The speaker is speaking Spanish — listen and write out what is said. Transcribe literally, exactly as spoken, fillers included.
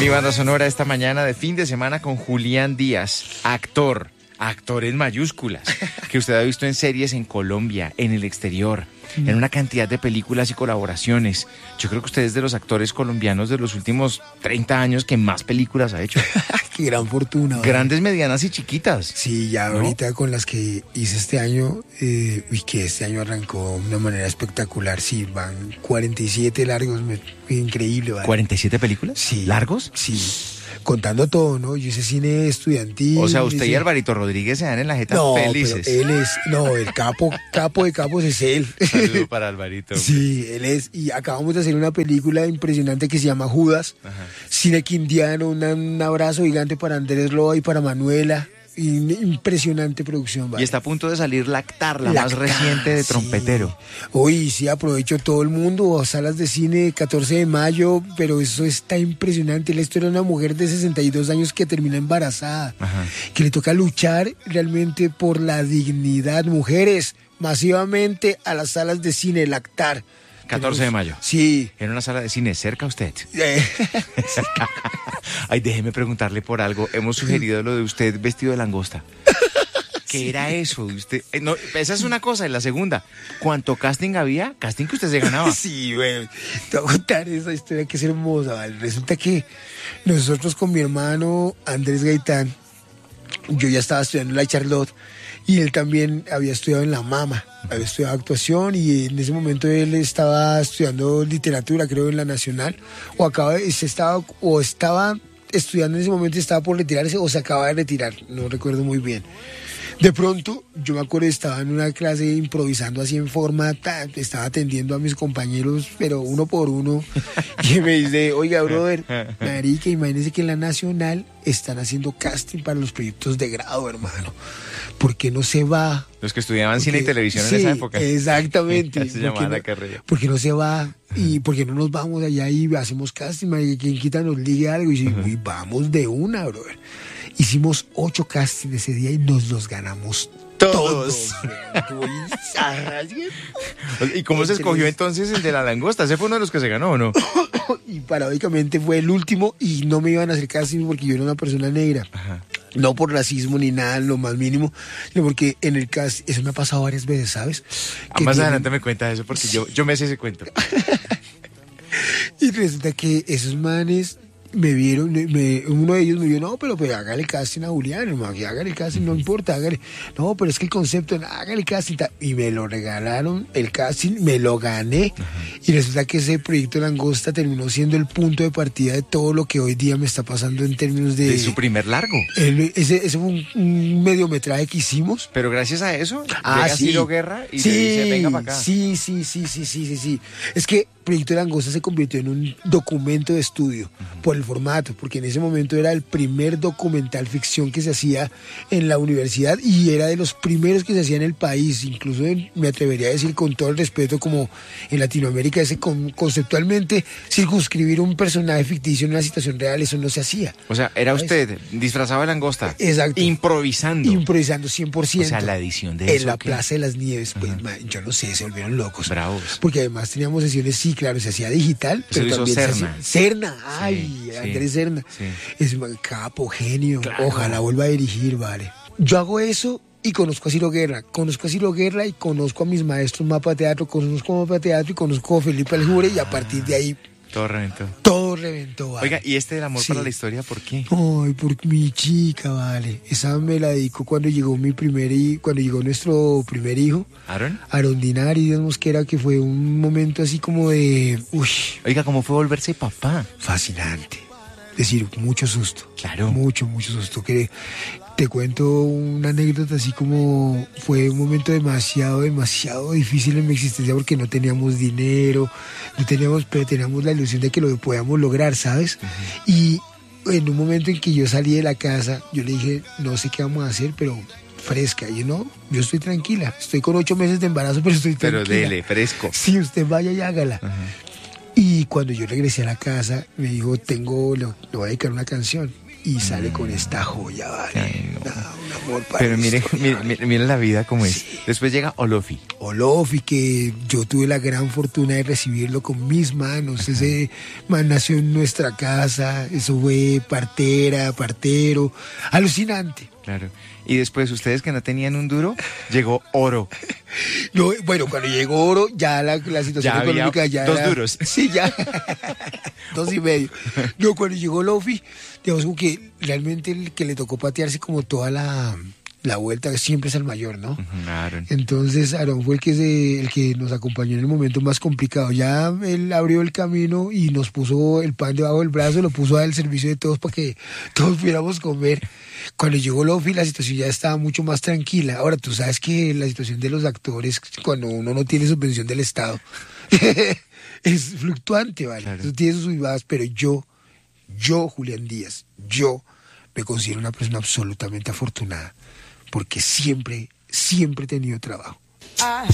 Mi banda sonora esta mañana de fin de semana con Julián Díaz, actor, actor en mayúsculas, que usted ha visto en series en Colombia, en el exterior, mm. en una cantidad de películas y colaboraciones. Yo creo que usted es de los actores colombianos de los últimos treinta años que más películas ha hecho. Qué gran fortuna. Grandes, ¿vale? Medianas y chiquitas. Sí, ya ¿no? Ahorita con las que hice este año, eh, y que este año arrancó de una manera espectacular. Sí, van cuarenta y siete largos, me, increíble. ¿Vale? ¿cuarenta y siete películas? Sí. ¿Largos? Sí. Contando todo, ¿no? Yo hice cine estudiantil. O sea, usted hice... y Alvarito Rodríguez se dan en la jeta no, felices. Pero él es, no, el capo, capo de capos es él. Saludo para Alvarito. Sí, él es, y acabamos de hacer una película impresionante que se llama Judas, Ajá. Cine quindiano, una, un abrazo gigante para Andrés Roa y para Manuela. Impresionante producción, ¿vale? Y está a punto de salir Lactar, la Lactar, más reciente de Trompetero. Sí. Hoy sí aprovecho todo el mundo, salas de cine catorce de mayo, pero eso está impresionante. La historia de una mujer de sesenta y dos años que termina embarazada, Ajá. que le toca luchar realmente por la dignidad. Mujeres, masivamente a las salas de cine, Lactar. catorce de mayo. Sí. En una sala de cine, cerca a usted. Ay, déjeme preguntarle por algo. Hemos sugerido lo de usted vestido de langosta. ¿Qué sí. era eso? Usted, eh, no, esa es una cosa. Y la segunda, ¿cuánto casting había? Casting que usted se ganaba. Sí, bueno, te voy a contar esa historia que es hermosa, ¿vale? Resulta que nosotros con mi hermano Andrés Gaitán, yo ya estaba estudiando en la Charlotte, y él también había estudiado en la Mama, había estudiado actuación, y en ese momento él estaba estudiando literatura, creo, en la Nacional, o acaba de, se estaba, o estaba estudiando en ese momento y estaba por retirarse, o se acaba de retirar, no recuerdo muy bien. De pronto, yo me acuerdo, estaba en una clase improvisando así en forma, ta, estaba atendiendo a mis compañeros, pero uno por uno, y me dice, oiga, brother, marica, imagínese que en la Nacional están haciendo casting para los proyectos de grado, hermano. ¿Por qué no se va? Los que estudiaban porque, cine y televisión sí, en esa época. Exactamente. Se llamaba no, la carrera. ¿Por qué no se va? ¿Y por qué no nos vamos allá y hacemos casting? Y quien quita nos ligue algo. Y dice, uy, vamos de una, brother. Hicimos ocho castings ese día y nos los ganamos todos. todos. ¿Y cómo se escogió entonces el de la langosta? ¿Ese fue uno de los que se ganó o no? Y paradójicamente fue el último y no me iban a hacer casting porque yo era una persona negra. Ajá. No por racismo ni nada, lo más mínimo, sino porque en el casting, eso me ha pasado varias veces, ¿sabes? Ah, más tienen... adelante me cuenta eso porque sí. yo, yo me sé ese cuento. Y resulta que esos manes me vieron, me, uno de ellos me dijo, no, pero, pero hágale casting a Julián, hermano, que hágale casting, no importa, hágale. No, pero es que el concepto, hágale casting. Y me lo regalaron, el casting, me lo gané. Ajá. Y resulta que ese proyecto de Langosta terminó siendo el punto de partida de todo lo que hoy día me está pasando en términos de... De su primer largo. El, ese, ese fue un, un mediometraje que hicimos. Pero gracias a eso, ah, llega sí. Ciro Guerra y sí, le dice, venga para acá. Sí, sí, sí, sí, sí, sí, sí. Es que Proyecto de Langosta se convirtió en un documento de estudio uh-huh. por el formato, porque en ese momento era el primer documental ficción que se hacía en la universidad y era de los primeros que se hacía en el país, incluso en, me atrevería a decir con todo el respeto como en Latinoamérica, ese con, conceptualmente circunscribir un personaje ficticio en una situación real, eso no se hacía. O sea, era usted disfrazado de langosta. Exacto. Improvisando. Improvisando cien por ciento. O sea, la edición de en eso. En la ¿qué? Plaza de las Nieves, pues, uh-huh. man, yo no sé, se volvieron locos. Bravos. Porque además teníamos sesiones, sí, claro, se hacía digital, eso pero también Serna. se hacía... Serna, ay, sí, Andrés sí, Serna. Sí. Es un capo, genio. Claro. Ojalá vuelva a dirigir, vale. Yo hago eso y conozco a Ciro Guerra. Conozco a Ciro Guerra y conozco a mis maestros Mapa Teatro, conozco a Mapa Teatro y conozco a Felipe Aljure y a partir de ahí... Todo reventó. Todo reventó, vale. Oiga, ¿y este del amor sí. para la historia por qué? Ay, por mi chica, vale. Esa me la dedicó cuando llegó mi primer hijo, cuando llegó nuestro primer hijo. ¿Aaron? Aaron Dinari, digamos que era que fue un momento así como de... Uy. Oiga, ¿cómo fue volverse papá? Fascinante. Es decir, mucho susto. Claro. Mucho, mucho susto. Que te cuento una anécdota así como fue un momento demasiado, demasiado difícil en mi existencia porque no teníamos dinero, no teníamos, pero teníamos la ilusión de que lo podíamos lograr, ¿sabes? Uh-huh. Y en un momento en que yo salí de la casa, yo le dije, no sé qué vamos a hacer, pero fresca. Y no, yo estoy tranquila. Estoy con ocho meses de embarazo, pero estoy tranquila. Pero dele, fresco. Sí, usted vaya y hágala. Uh-huh. Y cuando yo regresé a la casa, me dijo, tengo, le, le voy a dedicar una canción. Y sale con esta joya, ¿vale? Ay, no. Una, una amor para Pero mire, esto, mire, mire, mire la vida como es. Sí. Después llega Olofi. Olofi, que yo tuve la gran fortuna de recibirlo con mis manos. Ese man nació en nuestra casa, eso fue partera, partero, alucinante. Claro. Y después, ustedes que no tenían un duro, llegó Oro. No, bueno, cuando llegó Oro, ya la, la situación Ya había económica ya dos era- duros. Sí, ya. Dos y medio. No, cuando llegó Lofi, digamos como que realmente el que le tocó patearse como toda la, la vuelta siempre es el mayor, ¿no? Ujú, Aaron. Entonces Aarón fue el que, se, el que nos acompañó en el momento más complicado. Ya él abrió el camino y nos puso el pan debajo del brazo, lo puso al servicio de todos para que todos pudiéramos comer. Cuando llegó Lofi la situación ya estaba mucho más tranquila. Ahora, tú sabes que la situación de los actores, cuando uno no tiene subvención del Estado, es fluctuante, ¿vale? Claro. Eso tiene sus subidas, pero yo, yo, Julián Díaz, yo me considero una persona absolutamente afortunada porque siempre, siempre he tenido trabajo. I